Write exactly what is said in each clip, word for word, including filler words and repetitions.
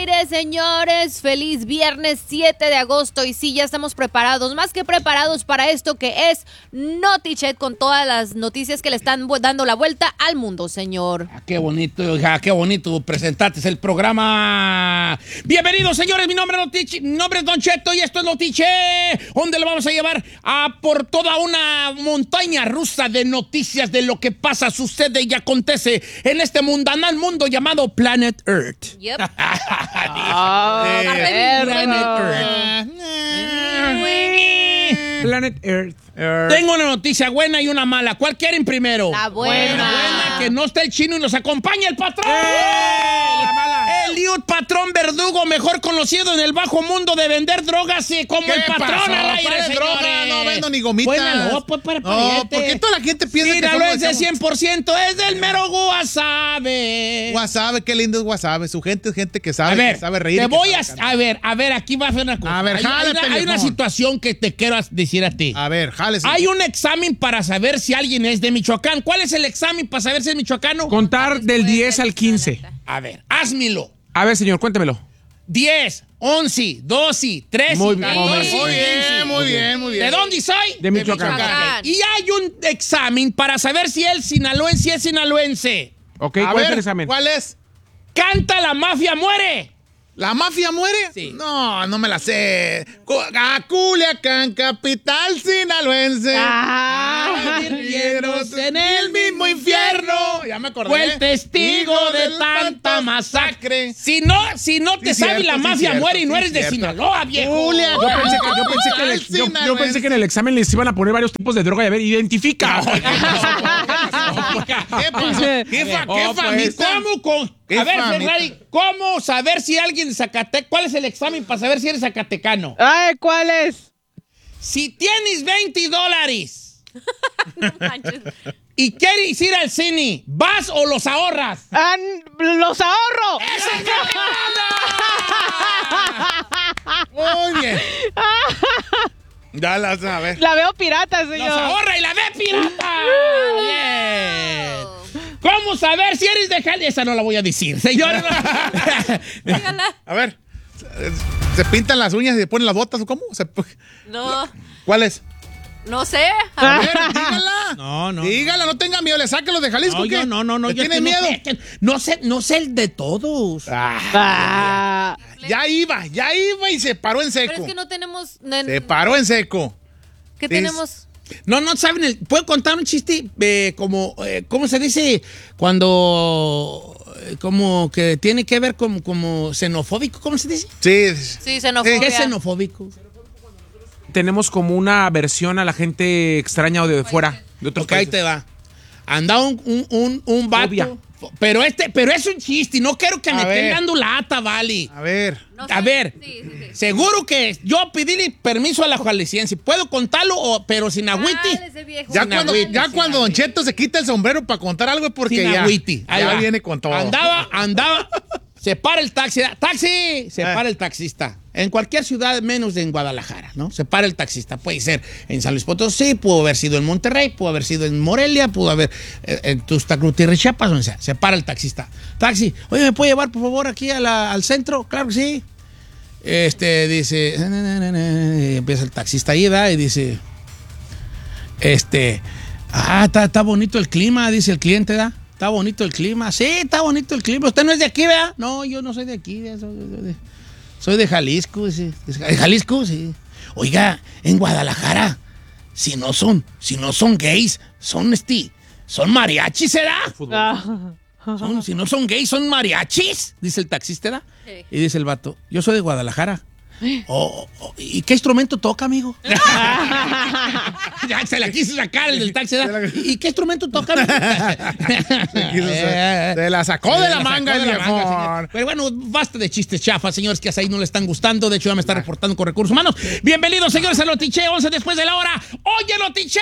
aire, señores. Feliz viernes siete de agosto. Y sí, ya estamos preparados, más que preparados para esto que es Notichet, con todas las noticias que le están dando la vuelta al mundo, señor. Ah, qué bonito, hija, qué bonito presentarte el programa. Bienvenidos, señores. Mi nombre es Notichet, mi nombre es Don Cheto y esto es Notichet, donde le vamos a llevar a por toda una montaña rusa de noticias de lo que pasa, sucede y acontece en este mundanal mundo llamado Planet Earth. Yep. Oh, eh, Planet Earth. Planet Earth. Earth. Tengo una noticia buena y una mala. ¿Cuál quieren primero? La buena. La buena, que no está el chino y nos acompaña el patrón. ¡Eh! La mala. Eliud Patrón Verdugo, mejor conocido en el bajo mundo de vender drogas y como el patrón pasó? al aire, ¿Cuál es señores? droga? No vendo ni gomitas. Bueno, no, pues para, para, No, porque toda la gente piensa que Míralo, somos- es de cien por ciento, es del mero wasabi. Wasabi, qué lindo es wasabi. Su gente es gente que sabe, A ver, que sabe reír. te y que voy sabe a... cantar. A ver, a ver, aquí va a hacer una cosa. A ver, hay, jale, hay una, hay una pelejón. situación que te quiero decir a ti. A ver, jálese. Hay un examen para saber si alguien es de Michoacán. ¿Cuál es el examen para saber si es michoacano? Contar del diez al quince. A ver, házmelo. A ver, señor, cuéntemelo. diez, once, doce, trece, Muy bien, catorce, Muy bien, quince. muy bien, muy bien. ¿De dónde soy? De Michoacán. Michoacán. Y hay un examen para saber si el sinaloense es sinaloense. Ok, A ¿cuál es ver, el examen? ¿cuál es? Canta La Mafia Muere. ¿La mafia muere? Sí. No, no me la sé. Cu- A Culiacán, capital sinaloense. Ah. Guerrilleros en el mismo infierno. Ya me acordé. Fue el testigo de tanta masacre. Si no, si no te Sí, sabes cierto, La sí, Mafia cierto, Muere y no sí, eres de cierto. Sinaloa, viejo. Julia, Yo pensé, que, yo, pensé que en el, yo- yo pensé que en el examen les iban a poner varios tipos de droga y a ver, identifica. ¿Qué pasó? ¿Qué, fa- Oh, qué pues, famita? ¿Cómo con- ¿Qué a ver, famita? Ferrari, ¿cómo saber si alguien de Zacatecas? ¿Cuál es el examen para saber si eres zacatecano? Ay, ¿cuál es? Si tienes veinte dólares No manches. y quieres ir al cine, ¿vas o los ahorras? Ah, ¡los ahorro! Muy bien. Ya las a ver. La veo pirata, ¡Los señor. ahorra y la ve pirata! ¡Bien! ¿Cómo saber si eres de Jalisco? Esa no la voy a decir, señor. Dígala. A ver. ¿Se pintan las uñas y se ponen las botas o cómo? Se- No, ¿Cuál es? no sé. A ver, dígala. No, no. Dígala, no tenga miedo. ¿Le saque los de Jalisco? No, ¿qué? yo no, no, no. ¿Le yo tiene es que miedo? No sé, que no sé, no sé el de todos. Ah, Ya iba, ya iba y se paró en Pero seco. es que no tenemos... Se paró en seco. ¿Qué Sí. tenemos? No, no saben. El, ¿puedo contar un chiste eh, como, eh, ¿cómo se dice? Cuando, eh, como que tiene que ver con como xenofóbico, ¿cómo se dice? Sí. Sí, xenofobia. ¿Qué es xenofóbico? Tenemos como una versión a la gente extraña o de fuera, de otros Ok, ahí países. te va. Anda un, un, un, un vato. Fobia. Pero este, pero es un chiste, no quiero que A me ver. estén dando lata, vale. A ver. No A sé. ver. Sí, sí, sí. Seguro que yo pedí permiso a la jalisciense. ¿Puedo contarlo, o, pero sin agüiti? Dale, ese viejo. Ya Sin cuando, agüite, ya sin cuando Don agüite. Cheto se quita el sombrero para contar algo es porque Sin ya, agüiti. Ahí ya va. viene con todo. Andaba, andaba. Se para el taxi. ¡Taxi! Se Eh. para el taxista. En cualquier ciudad, menos en Guadalajara, ¿no? Se para el taxista. Puede ser en San Luis Potosí, pudo haber sido en Monterrey, pudo haber sido en Morelia, pudo haber eh, en Tuxtla Gutiérrez, Chiapas, donde sea. Se para el taxista. Taxi, oye, ¿me puede llevar, por favor, aquí a la- al centro? Claro que sí. Este, dice... y empieza el taxista ahí, ¿verdad? Y dice... Este... Ah, está, está bonito el clima, dice el cliente, ¿verdad? Está bonito el clima. Sí, está bonito el clima. ¿Usted no es de aquí, ¿verdad? No, yo no soy de aquí. Soy de, de- soy de Jalisco. Sí. ¿De Jalisco? Sí. Oiga, en Guadalajara, si no son, si no son gays, son este, son mariachis, ¿será? ah. Son- si no son gays, son mariachis, dice el taxista, ¿verdad? Sí. Y dice el vato, yo soy de Guadalajara. Oh, oh, ¿y qué instrumento toca, amigo? Ya se la quiso sacar el del taxi, ¿verdad? ¿Y y qué instrumento toca, amigo? Se, se la sacó de la manga el sacó de la manga, viejón. señor. Pero bueno, basta de chistes chafas, señores, que hasta ahí no le están gustando. De hecho, ya me está reportando con Recursos Humanos. Bienvenidos, señores, a Notiche, once después de la hora. ¡Oye, Notiche!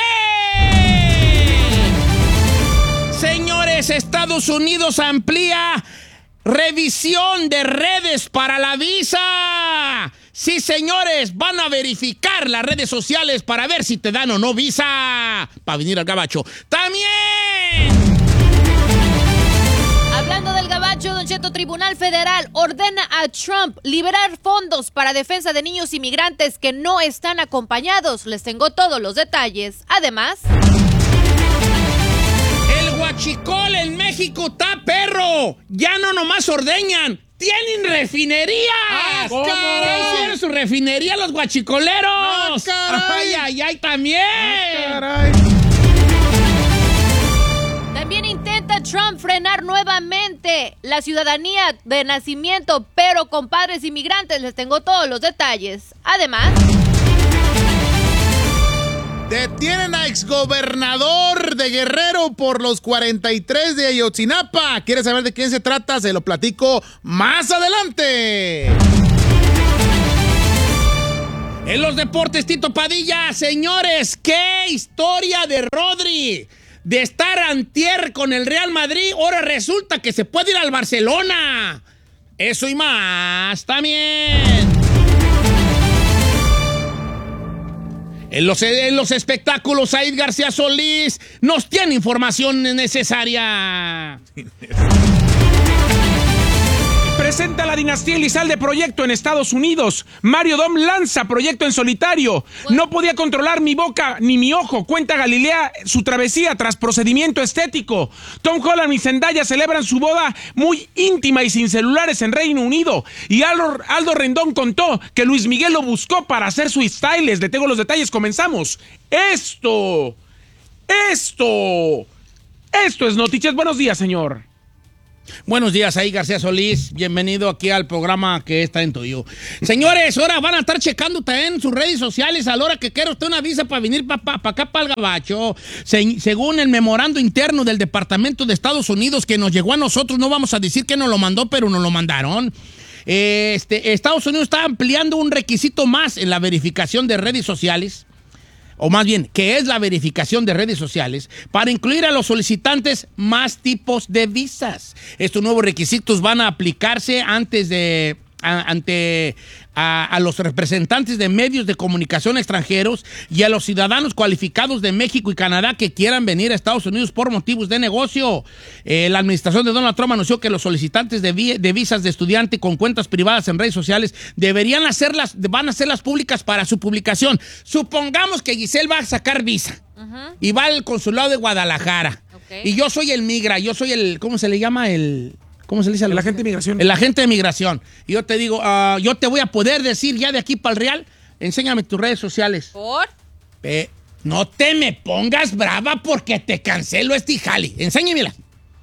Señores, Estados Unidos amplía revisión de redes para la visa. Sí, señores, van a verificar las redes sociales para ver si te dan o no visa para venir al gabacho. También... Hablando del gabacho, Don Cheto, Cheto, Tribunal Federal ordena a Trump liberar fondos para defensa de niños inmigrantes que no están acompañados. Les tengo todos los detalles. Además... El huachicol en México está perro. Ya no nomás ordeñan. ¡Tienen refinerías! ¡Ah, ¿Cómo? caray! ¿Qué hicieron su refinería los guachicoleros? ¡Ah, caray! ¡Ay, ay, ay, también! Ah, caray. También intenta Trump frenar nuevamente la ciudadanía de nacimiento, pero con padres inmigrantes. Les tengo todos los detalles. Además... Detienen a exgobernador de Guerrero por los cuarenta y tres de Ayotzinapa. ¿Quieres saber de quién se trata? Se lo platico más adelante. En los deportes, Tito Padilla, señores, qué historia de Rodri. De estar antier con el Real Madrid, ahora resulta que se puede ir al Barcelona. Eso y más también. En los, en los espectáculos, Said García Solís nos tiene información necesaria. Presenta la dinastía Elizalde proyecto en Estados Unidos. Mario Dom lanza proyecto en solitario. No podía controlar mi boca ni mi ojo. Cuenta Galilea su travesía tras procedimiento estético. Tom Holland y Zendaya celebran su boda muy íntima y sin celulares en Reino Unido. Y Aldo, Aldo Rendón contó que Luis Miguel lo buscó para hacer su stylist. Le tengo los detalles. Comenzamos. Esto. Esto. Esto es Noticias. Buenos días, señor. Buenos días, ahí García Solís. Bienvenido aquí al programa que está en tuyo. Señores, ahora van a estar checando también sus redes sociales a la hora que quiera usted una visa para venir para pa, pa acá, para el Gabacho. Se, según el memorando interno del Departamento de Estados Unidos que nos llegó a nosotros, no vamos a decir que nos lo mandó, pero nos lo mandaron. Este, Estados Unidos está ampliando un requisito más en la verificación de redes sociales. O más bien, que es la verificación de redes sociales, para incluir a los solicitantes más tipos de visas. Estos nuevos requisitos van a aplicarse antes de, a, ante a, a los representantes de medios de comunicación extranjeros y a los ciudadanos cualificados de México y Canadá que quieran venir a Estados Unidos por motivos de negocio. Eh, la administración de Donald Trump anunció que los solicitantes de, vi, de visas de estudiante con cuentas privadas en redes sociales deberían hacerlas, van a hacerlas públicas para su publicación. Supongamos que Giselle va a sacar visa uh-huh. y va al consulado de Guadalajara. Okay. Y yo soy el migra, yo soy el, ¿cómo se le llama? El... ¿Cómo se le dice? El agente de migración. El agente de migración. Y yo te digo, uh, yo te voy a poder decir ya de aquí para el Real, enséñame tus redes sociales. ¿Por? Eh, no te me pongas brava porque te cancelo este jali. Enséñamela.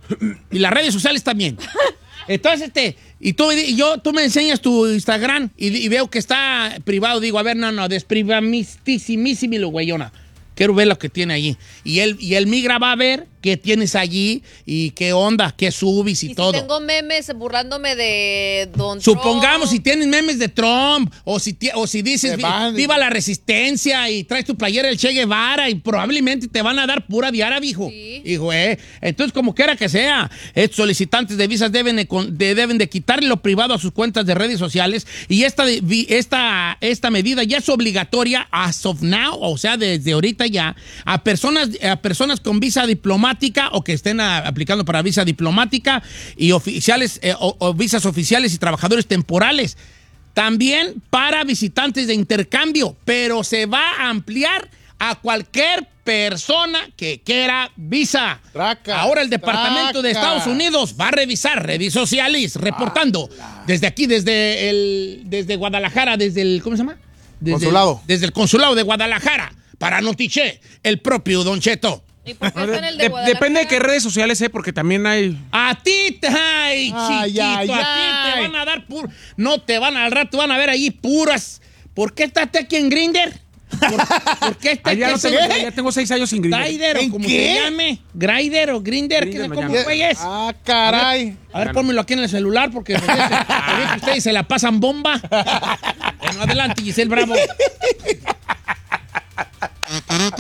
Y las redes sociales también. Entonces, este, y tú, y yo, tú me enseñas tu Instagram y, y veo que está privado. Digo, a ver, no, no, desprivamistísimísimo, güeyona. Quiero ver lo que tiene allí. Y él, y él migra va a ver qué tienes allí y qué onda, qué subes y, y todo. Si tengo memes burlándome de Don Supongamos Trump. Si tienes memes de Trump o si, o si dices viva la resistencia y traes tu playera del Che Guevara y probablemente te van a dar pura diara, viejo. Sí. Hijo, eh. Entonces, como quiera que sea, estos solicitantes de visas deben de, de, deben de quitarle lo privado a sus cuentas de redes sociales y esta, esta, esta medida ya es obligatoria as of now, o sea, desde ahorita ya, a personas, a personas con visa diplomática o que estén a, aplicando para visa diplomática y oficiales eh, o, o visas oficiales y trabajadores temporales. También para visitantes de intercambio, pero se va a ampliar a cualquier persona que quiera visa. Traca, Ahora el Departamento traca. de Estados Unidos va a revisar redes sociales, reportando ah, desde aquí, desde el, desde Guadalajara, desde el, ¿cómo se llama? Desde Consulado. El, desde el consulado de Guadalajara, para Notiche, el propio Don Cheto. ¿Y por qué está en el de De- Guadalajara? depende de qué redes sociales, ¿eh? Porque también hay... A ti, te- ay, Ay, chiquito, ay, a ti ay. te van a dar puro, no te van a, al rato van a ver allí puras. ¿Por qué estás aquí en Grindr? ¿Por, ¿por qué estás Ah, ya, aquí no tengo, en ya, ya tengo seis años sin Grindr. Grindr o ¿En como qué? se llame? Grindr o Grindr, Grindr ¿qué- me ¿cómo llama. güey es? Ah, caray. A ver, pónmelo aquí en el celular porque porque que ustedes se la pasan bomba. Bueno, adelante, Giselle Bravo.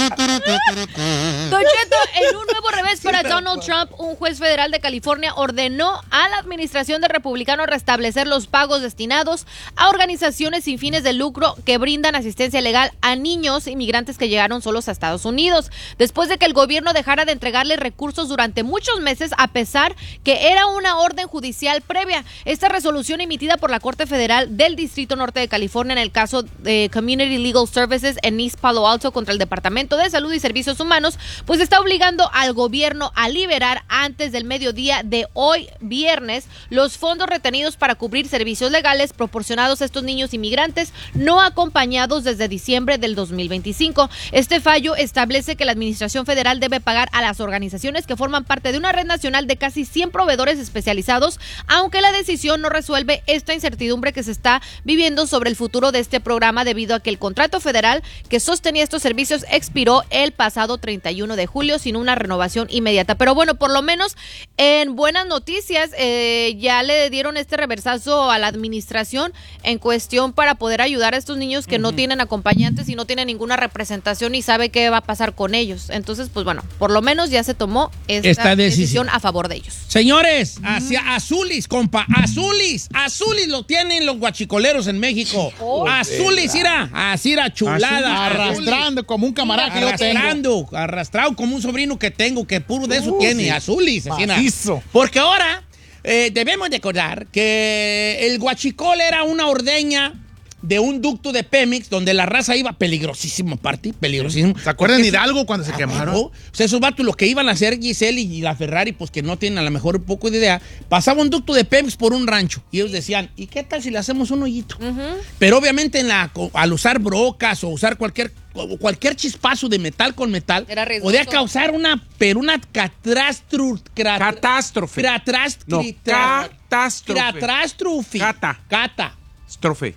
Don Cheto, en un nuevo revés para Donald Trump, un juez federal de California ordenó a la administración del republicano restablecer los pagos destinados a organizaciones sin fines de lucro que brindan asistencia legal a niños inmigrantes que llegaron solos a Estados Unidos, después de que el gobierno dejara de entregarles recursos durante muchos meses, a pesar que era una orden judicial previa. Esta resolución emitida por la Corte Federal del Distrito Norte de California en el caso de Community Legal Services en East Palo Alto contra el Departamento de Salud y Servicios Humanos, pues está obligando al gobierno a liberar antes del mediodía de hoy viernes los fondos retenidos para cubrir servicios legales proporcionados a estos niños inmigrantes no acompañados desde diciembre del dos mil veinticinco. Este fallo establece que la Administración Federal debe pagar a las organizaciones que forman parte de una red nacional de casi cien proveedores especializados, aunque la decisión no resuelve esta incertidumbre que se está viviendo sobre el futuro de este programa debido a que el contrato federal que sostenía estos servicios expiró el pasado treinta y uno de julio sin una renovación inmediata. Pero bueno, por lo menos en buenas noticias eh, ya le dieron este reversazo a la administración en cuestión para poder ayudar a estos niños que uh-huh. no tienen acompañantes y no tienen ninguna representación y sabe qué va a pasar con ellos. Entonces, pues bueno, por lo menos ya se tomó esta, esta decisión. decisión a favor de ellos. Señores, hacia Azulis, compa, Azulis, Azulis lo tienen los guachicoleros en México. Oh, Azulis, mira, así era chulada. Azulis. Arrastrando como un camarada que yo tengo. Arrastrando, arrastrado como un sobrino que tengo, que puro de eso uh, tiene, sí. Azulis. Así era. Porque ahora eh, debemos recordar que el guachicol era una ordeña de un ducto de Pemex donde la raza iba peligrosísimo, aparte, peligrosísimo. ¿Se acuerdan de Hidalgo cuando se quemaron? O sea, esos vatos, lo que iban a hacer Giselle y la Ferrari, pues que no tienen a lo mejor un poco de idea, pasaba un ducto de Pemex por un rancho y ellos decían, ¿y qué tal si le hacemos un hoyito? Uh-huh. Pero obviamente en la, al usar brocas o usar cualquier cualquier chispazo de metal con metal podía causar una, pero una catastru, crat, catástrofe. Catástrofe. No, catástrofe. Catástrofe. Cata. Cata. Estrofe.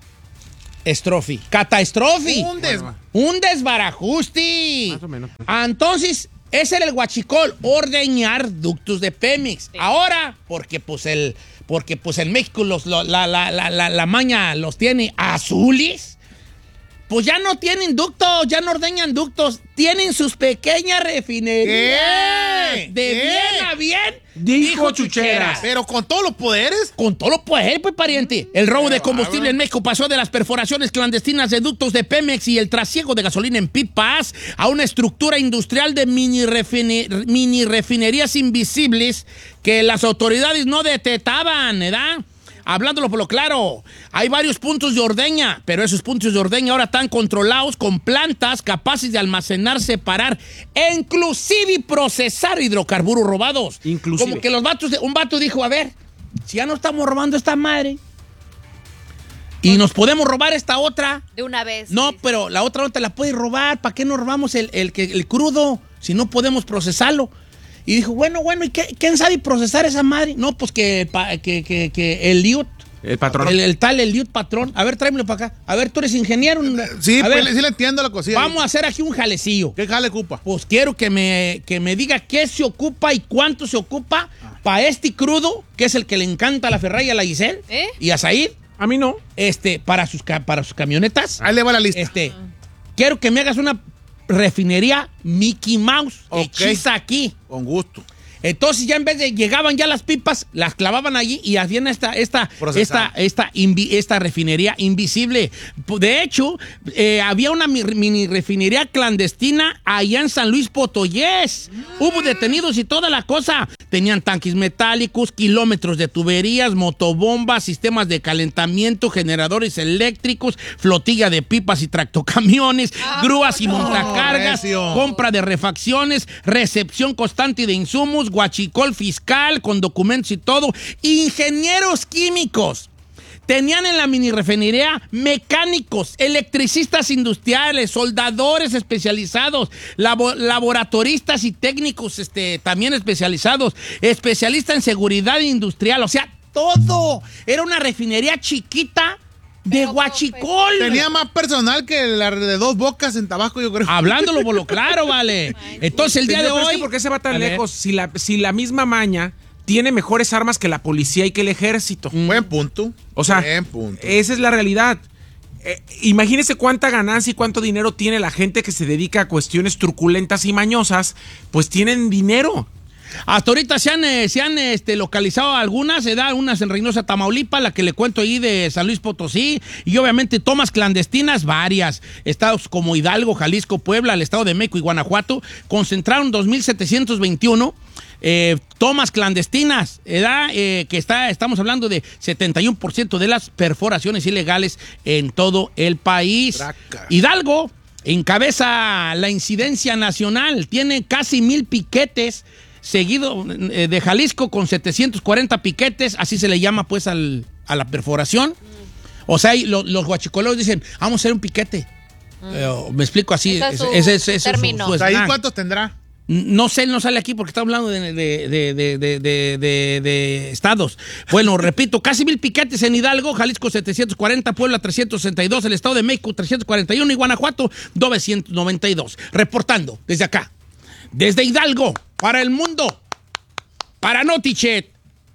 Estrofi. Catastrofi. Un, des... un desbarajusti. Más o menos. Entonces, ese era el guachicol, ordeñar ductos de Pemex. Sí. Ahora, porque pues el, porque pues en México los, la, la, la, la, la maña los tiene Azulis, pues ya no tienen ductos, ya no ordeñan ductos, tienen sus pequeñas refinerías. ¿Qué? De ¿Qué? bien a bien. Dijo Chucheras. Pero con todos los poderes. Con todos los poderes, pues, pariente. El robo de combustible en México pasó de las perforaciones clandestinas de ductos de Pemex y el trasiego de gasolina en pipas a una estructura industrial de mini, refine, mini refinerías invisibles que las autoridades no detectaban, ¿verdad? Hablándolo por lo claro, hay varios puntos de ordeña, pero esos puntos de ordeña ahora están controlados con plantas capaces de almacenar, separar e inclusive procesar hidrocarburos robados. Inclusive. Como que los vatos, de, un vato dijo, a ver, si ya no estamos robando esta madre y nos podemos robar esta otra. De una vez. No, sí, pero la otra no te la puedes robar. ¿Para qué nos robamos el, el, el, el crudo si no podemos procesarlo? Y dijo, bueno, bueno, ¿y qué, quién sabe procesar esa madre? No, pues que, que, que, que el Liut. El patrón. El, el tal, el Liut patrón. A ver, tráemelo para acá. A ver, tú eres ingeniero. Sí, a pues, ver, sí le entiendo la cosilla. Vamos a hacer aquí un jalecillo. ¿Qué jale ocupa? Pues quiero que me, que me diga qué se ocupa y cuánto se ocupa ah. para este crudo, que es el que le encanta a la Ferrari y a la Giselle. ¿Eh? Y a Said. A mí no. Este, para sus, para sus camionetas. Ahí le va la lista. Este, ah. quiero que me hagas una refinería Mickey Mouse. Okay. Hechiza aquí. Con gusto. Entonces ya en vez de llegaban ya las pipas, las clavaban allí y hacían esta esta esta esta, invi, esta refinería invisible. De hecho, eh, había una mini refinería clandestina allá en San Luis Potoyés. Mm. Hubo detenidos y toda la cosa. Tenían tanques metálicos, kilómetros de tuberías, motobombas, sistemas de calentamiento, generadores eléctricos, flotilla de pipas y tractocamiones, ah, grúas y montacargas, no, compra de refacciones, recepción constante de insumos, guachicol fiscal con documentos y todo, ingenieros químicos. Tenían en la mini refinería mecánicos, electricistas industriales, soldadores especializados, labo, laboratoristas y técnicos este, también especializados, especialistas en seguridad industrial, o sea, todo. Era una refinería chiquita de pero, guachicol. Tenía más personal que la de Dos Bocas en Tabasco, yo creo. Hablándolo por lo claro, vale. Entonces el día de hoy... ¿Por qué se va tan lejos? Si la, si la misma maña tiene mejores armas que la policía y que el ejército. Mm. Buen punto. O sea, Buen punto. Esa es la realidad. eh, imagínese cuánta ganancia y cuánto dinero tiene la gente que se dedica a cuestiones truculentas y mañosas, pues tienen dinero. Hasta ahorita se han, eh, se han este, localizado algunas, se da unas en Reynosa, Tamaulipas, la que le cuento ahí de San Luis Potosí, y obviamente tomas clandestinas varias. Estados como Hidalgo, Jalisco, Puebla, el Estado de México y Guanajuato concentraron dos mil setecientos veintiuno eh, tomas clandestinas, ¿verdad? Eh, que está, estamos hablando de setenta y uno por ciento de las perforaciones ilegales en todo el país. Traca. Hidalgo encabeza la incidencia nacional, tiene casi mil piquetes, seguido eh, de Jalisco con setecientos cuarenta piquetes, así se le llama pues al, a la perforación. Mm. O sea, lo, los guachicoleros dicen, vamos a hacer un piquete. Mm. Eh, me explico así. Ese es su, ese, ese, ese, término. su, su ¿Ahí cuántos tendrá? No sé, no sale aquí porque está hablando de, de, de, de, de, de, de, de estados. Bueno, repito, casi mil piquetes en Hidalgo, Jalisco setecientos cuarenta, Puebla trescientos sesenta y dos, el Estado de México trescientos cuarenta y uno y Guanajuato novecientos noventa y dos. Reportando desde acá, desde Hidalgo, para el mundo, para Notichet,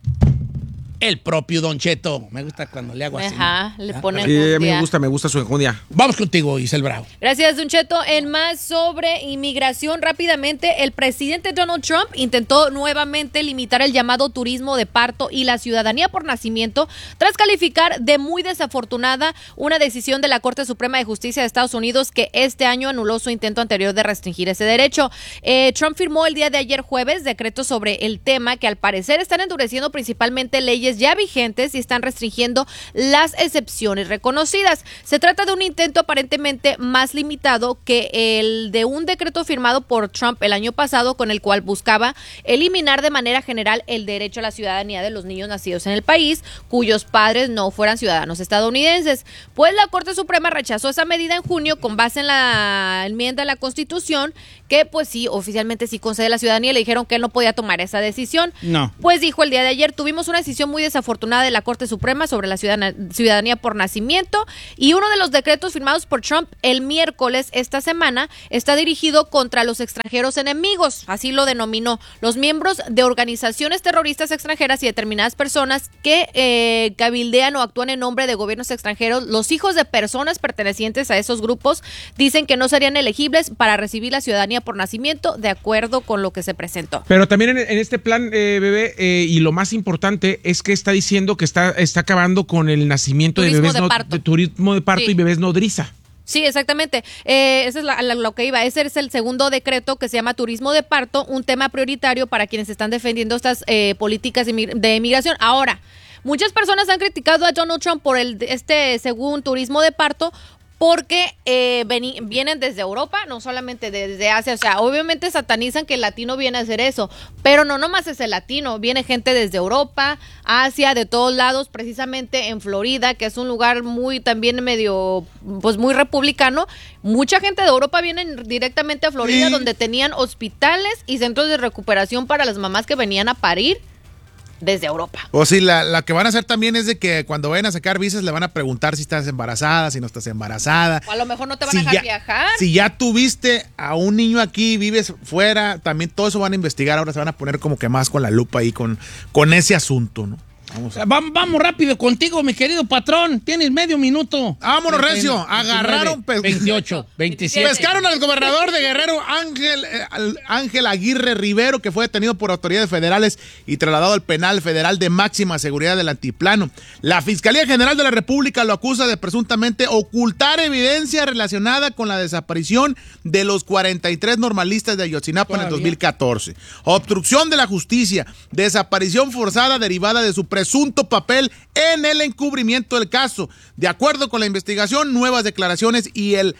el propio Don Cheto. Me gusta cuando le hago así. Ajá, le ponen Sí, a mí enjundia. me gusta, me gusta su enjundia. Vamos contigo, Isel Bravo. Gracias, Don Cheto. En más sobre inmigración, rápidamente, el presidente Donald Trump intentó nuevamente limitar el llamado turismo de parto y la ciudadanía por nacimiento tras calificar de muy desafortunada una decisión de la Corte Suprema de Justicia de Estados Unidos que este año anuló su intento anterior de restringir ese derecho. Eh, Trump firmó el día de ayer jueves decretos sobre el tema que al parecer están endureciendo principalmente leyes ya vigentes y están restringiendo las excepciones reconocidas. Se trata de un intento aparentemente más limitado que el de un decreto firmado por Trump el año pasado con el cual buscaba eliminar de manera general el derecho a la ciudadanía de los niños nacidos en el país cuyos padres no fueran ciudadanos estadounidenses. Pues la Corte Suprema rechazó esa medida en junio con base en la enmienda a la Constitución que pues sí, oficialmente sí concede la ciudadanía y le dijeron que él no podía tomar esa decisión. No. Pues dijo el día de ayer, tuvimos una decisión muy desafortunada de la Corte Suprema sobre la ciudadanía por nacimiento y uno de los decretos firmados por Trump el miércoles esta semana está dirigido contra los extranjeros enemigos, así lo denominó, los miembros de organizaciones terroristas extranjeras y determinadas personas que eh, cabildean o actúan en nombre de gobiernos extranjeros. Los hijos de personas pertenecientes a esos grupos dicen que no serían elegibles para recibir la ciudadanía por nacimiento de acuerdo con lo que se presentó. Pero también en, en este plan, eh, bebé, eh, y lo más importante es que está diciendo que está, está acabando con el nacimiento Turismo de bebés de no, parto. de turismo de parto Sí. y bebés nodriza. Sí, exactamente. Eh, ese es la, la, lo que iba. Ese es el segundo decreto que se llama turismo de parto, un tema prioritario para quienes están defendiendo estas eh, políticas de, de inmigración. Ahora, muchas personas han criticado a Donald Trump por el este según turismo de parto porque eh, veni, vienen desde Europa, no solamente desde Asia. O sea, obviamente satanizan que el latino viene a hacer eso, pero no nomás es el latino, viene gente desde Europa, Asia, de todos lados, precisamente en Florida, que es un lugar muy también medio, pues muy republicano. Mucha gente de Europa viene directamente a Florida, Sí. donde tenían hospitales y centros de recuperación para las mamás que venían a parir desde Europa. O sí, la, la que van a hacer también es de que cuando vayan a sacar visas le van a preguntar si estás embarazada, si no estás embarazada. O a lo mejor no te van Si a dejar ya- viajar. Si ya tuviste a un niño aquí, vives fuera, también todo eso van a investigar. Ahora se van a poner como que más con la lupa ahí con, con ese asunto, ¿no? Vamos. Vamos, vamos rápido contigo, mi querido patrón. Tienes medio minuto. Vámonos, treinta, recio. veintinueve, Agarraron pes- veintiocho, veintisiete. Pescaron al gobernador de Guerrero, Ángel, eh, al- Ángel Aguirre Rivero, que fue detenido por autoridades federales y trasladado al penal federal de máxima seguridad del Altiplano. La Fiscalía General de la República lo acusa de presuntamente ocultar evidencia relacionada con la desaparición de los cuarenta y tres normalistas de Ayotzinapa en el Todavía. dos mil catorce. Obstrucción de la justicia, desaparición forzada derivada de su presunto papel en el encubrimiento del caso. De acuerdo con la investigación, nuevas declaraciones y el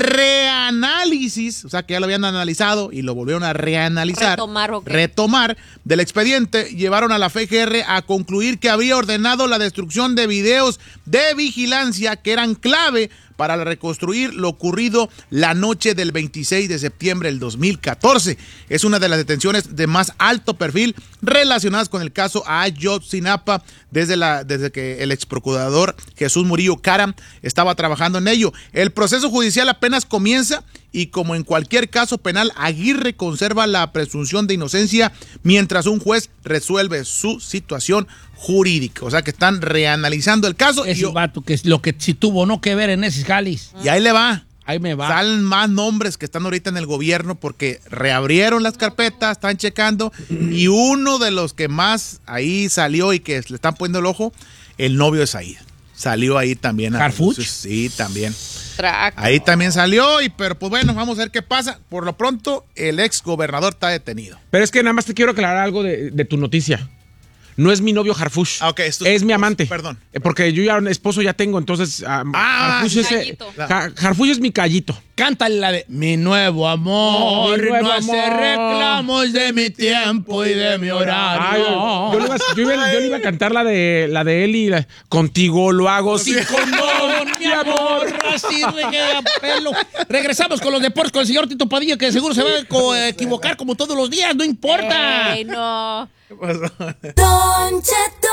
reanálisis, o sea que ya lo habían analizado y lo volvieron a reanalizar, Retomar, ok. retomar del expediente, llevaron a la F G R a concluir que había ordenado la destrucción de videos de vigilancia que eran clave para reconstruir lo ocurrido la noche del veintiséis de septiembre del dos mil catorce. Es una de las detenciones de más alto perfil relacionadas con el caso Ayotzinapa desde, la, desde que el ex procurador Jesús Murillo Caram estaba trabajando en ello. El proceso judicial apenas comienza y como en cualquier caso penal, Aguirre conserva la presunción de inocencia mientras un juez resuelve su situación jurídica. O sea, que están reanalizando el caso. Ese y, yo, vato, que es lo que si tuvo no que ver en ese jalis. y ahí le va. Ahí me va. Salen más nombres que están ahorita en el gobierno porque reabrieron las carpetas, están checando. Y uno de los que más ahí salió y que le están poniendo el ojo, el novio de Said. Salió ahí también. ¿Harfuch? Sí, también. Traca. Ahí también salió, y pero pues bueno, vamos a ver qué pasa. Por lo pronto, el ex gobernador está detenido. Pero es que nada más te quiero aclarar algo de, de tu noticia. No es mi novio Harfuch. Ah, ok, esto es es- mi amante. perdón. Eh, Porque yo ya un esposo ya tengo, entonces ah, Ah, Harfuch, es, eh, Callito. Ja- Harfuch es mi callito. Cántale la de Mi nuevo amor, Mi nuevo no hace amor. reclamos de mi tiempo y de mi horario. Ay, yo, yo le iba, yo iba- yo le iba a cantar la de la de él y la- contigo lo hago sin Condón, mi amor, así reguea pelo. Regresamos con los deportes con el señor Tito Padilla, que seguro se va a co- equivocar como todos los días, no importa. Ey, no. Don Cheto.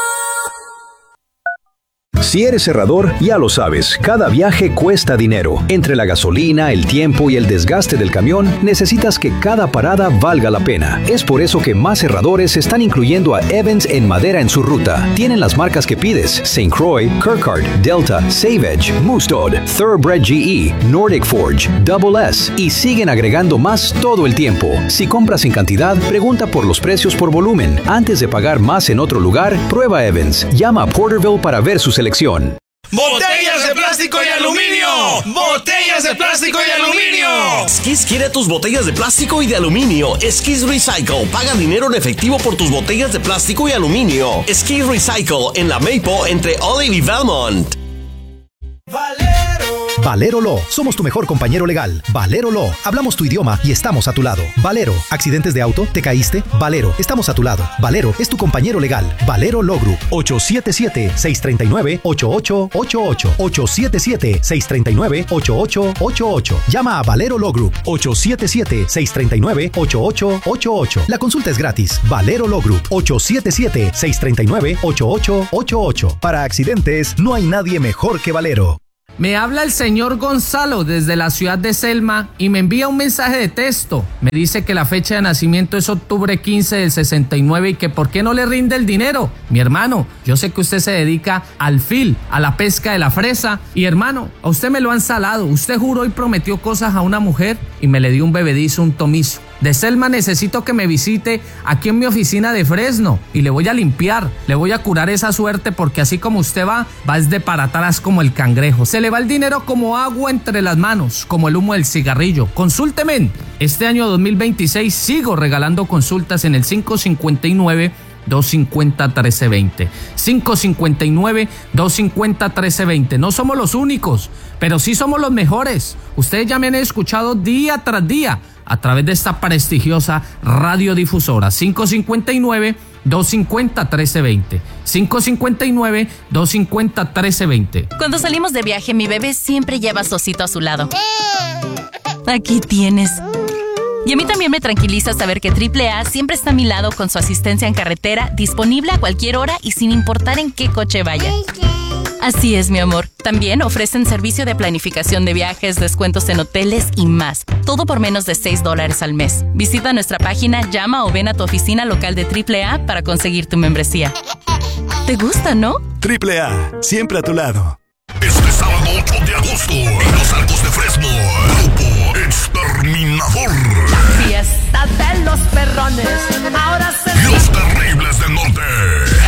Si eres cerrador, ya lo sabes, cada viaje cuesta dinero. Entre la gasolina, el tiempo y el desgaste del camión, necesitas que cada parada valga la pena. Es por eso que más cerradores están incluyendo a Evans en madera en su ruta. Tienen las marcas que pides: Saint Croix, Kirkard, Delta, Save Edge, Mustad, Thoroughbred G E, Nordic Forge, Double S, y siguen agregando más todo el tiempo. Si compras en cantidad, pregunta por los precios por volumen. Antes de pagar más en otro lugar, prueba Evans. Llama a Porterville para ver su selección. ¡Botellas de plástico y aluminio! ¡Botellas de plástico y aluminio! Skis quiere tus botellas de plástico y de aluminio. Skis Recycle. Paga dinero en efectivo por tus botellas de plástico y aluminio. Skis Recycle en la Maple entre Olive y Valmont. Valero Law. Somos tu mejor compañero legal. Valero Law. Hablamos tu idioma y estamos a tu lado. Valero. ¿Accidentes de auto? ¿Te caíste? Valero. Estamos a tu lado. Valero es tu compañero legal. Valero Law Group. ocho siete siete, seis tres nueve, ocho ocho ocho ocho. ocho siete siete, seis tres nueve, ocho ocho ocho ocho. Llama a Valero Law Group. ocho siete siete, seis tres nueve, ocho ocho ocho ocho. La consulta es gratis. Valero Law Group. ocho siete siete, seis tres nueve, ocho ocho ocho ocho. Para accidentes, no hay nadie mejor que Valero. Me habla el señor Gonzalo desde la ciudad de Selma y me envía un mensaje de texto. Me dice que la fecha de nacimiento es octubre quince del sesenta y nueve y que por qué no le rinde el dinero. Mi hermano, yo sé que usted se dedica al fil, a la pesca de la fresa. Y hermano, a usted me lo han salado. Usted juró y prometió cosas a una mujer y me le dio un bebedizo, un tomizo. De Selma necesito que me visite aquí en mi oficina de Fresno y le voy a limpiar, le voy a curar esa suerte porque así como usted va, va desde para atrás como el cangrejo. Se le va el dinero como agua entre las manos, como el humo del cigarrillo. Consúlteme. Este año dos mil veintiséis sigo regalando consultas en el cinco cinco nueve, dos cinco cero, uno tres dos cero. cinco cinco nueve, dos cinco cero, uno tres dos cero. No somos los únicos, pero sí somos los mejores. Ustedes ya me han escuchado día tras día a través de esta prestigiosa radiodifusora. cinco cinco nueve, dos cinco cero, uno tres dos cero. cinco cinco nueve, dos cinco cero, uno tres dos cero. Cuando salimos de viaje, mi bebé siempre lleva a su osito a su lado. Aquí tienes. Y a mí también me tranquiliza saber que triple A siempre está a mi lado con su asistencia en carretera, disponible a cualquier hora y sin importar en qué coche vaya. Así es, mi amor. También ofrecen servicio de planificación de viajes, descuentos en hoteles y más. Todo por menos de seis dólares al mes. Visita nuestra página, llama o ven a tu oficina local de triple A para conseguir tu membresía. ¿Te gusta, no? triple A, siempre a tu lado. Este sábado ocho de agosto, en los Arcos de Fresno, Grupo